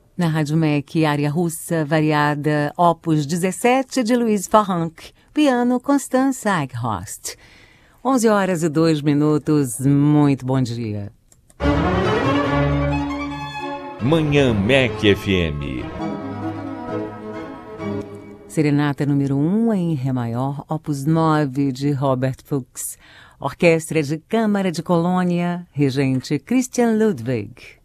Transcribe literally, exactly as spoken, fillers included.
Na Rádio M E C, área russa variada, opus dezessete de Louise Farranc, piano Constance Eichhorst. onze horas e dois minutos, muito bom dia. Manhã M E C F M. Serenata número um em Ré maior, opus nove de Robert Fuchs. Orquestra de Câmara de Colônia, regente Christian Ludwig.